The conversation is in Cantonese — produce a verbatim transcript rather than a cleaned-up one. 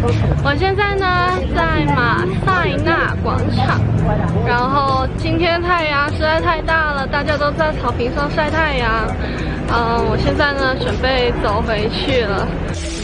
我现在呢在马赛纳广场，然后今天太阳实在太大了，大家都在草坪上晒太阳。嗯，我现在呢准备走回去了。